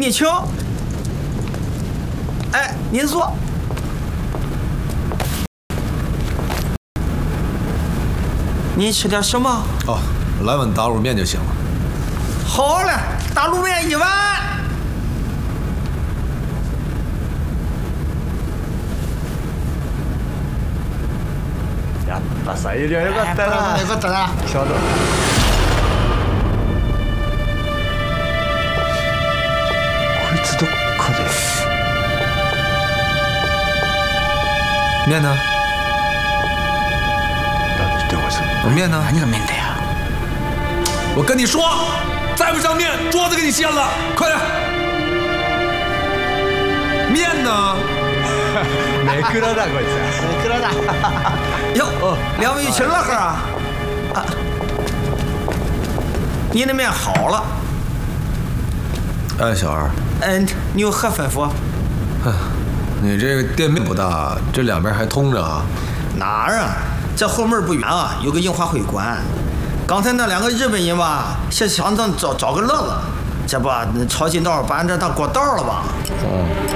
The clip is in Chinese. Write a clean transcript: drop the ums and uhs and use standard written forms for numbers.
你请。哎，您坐。你吃点什么？ 哦，来碗打卤面就行了。 好嘞，打卤面1碗。 やっぱ裁量よかったな。 よかったな。 ちょうど。こいつどっかで。 面呢？面呢？ 何が面だよ？ 我跟你说，再不上面，桌子给你掀了！快点！面呢？ めくらだこいつ。 めくらだ。 哟，两位一起乐呵啊！啊，你的面好了。 哎，小二。 你有何吩咐？ 你这个店面不大，这两边还通着啊？ 哪儿啊？这后门不远啊，有个樱花会馆。刚才那2个日本人吧，想咱找个乐子，这不抄近道把俺这当过道了吧？ 哦。